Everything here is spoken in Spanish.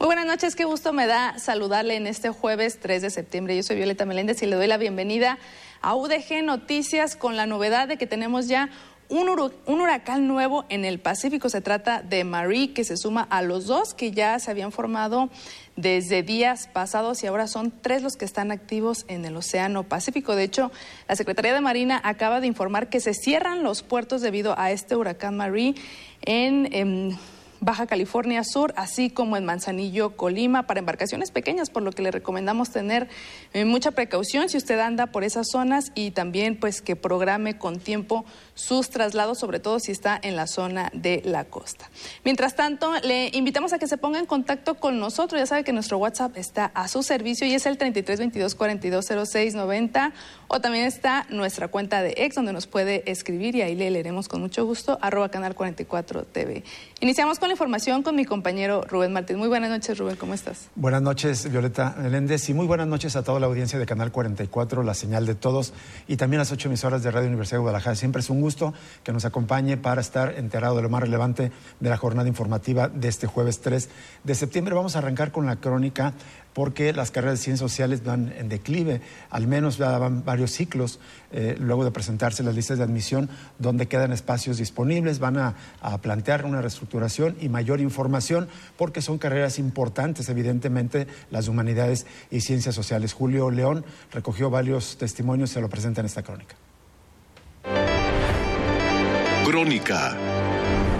Muy buenas noches, qué gusto me da saludarle en este jueves 3 de septiembre. Yo soy Violeta Meléndez y le doy la bienvenida a UDG Noticias con la novedad de que tenemos ya un huracán nuevo en el Pacífico. Se trata de Marie, que se suma a los dos que ya se habían formado desde días pasados y ahora son 3 los que están activos en el Océano Pacífico. De hecho, la Secretaría de Marina acaba de informar que se cierran los puertos debido a este huracán Marie en Baja California Sur, así como en Manzanillo, Colima, para embarcaciones pequeñas, por lo que le recomendamos tener mucha precaución si usted anda por esas zonas y también pues que programe con tiempo sus traslados, sobre todo si está en la zona de la costa. Mientras tanto, le invitamos a que se ponga en contacto con nosotros. Ya sabe que nuestro WhatsApp está a su servicio y es el 33 22 42 06 90, o también está nuestra cuenta de X, donde nos puede escribir y ahí le leeremos con mucho gusto, @canal 44 TV. Iniciamos con la información con mi compañero Rubén Martín. Muy buenas noches, Rubén, ¿cómo estás? Buenas noches, Violeta Meléndez, y muy buenas noches a toda la audiencia de Canal 44, la señal de todos, y también las 8 emisoras de Radio Universidad de Guadalajara. Siempre es un gusto que nos acompañe para estar enterado de lo más relevante de la jornada informativa de este jueves 3 de septiembre. Vamos a arrancar con la crónica porque las carreras de ciencias sociales van en declive, al menos ya van varios ciclos, luego de presentarse las listas de admisión, donde quedan espacios disponibles. Van a plantear una reestructuración y mayor información, porque son carreras importantes, evidentemente, las de humanidades y ciencias sociales. Julio León recogió varios testimonios y se lo presenta en esta crónica. Crónica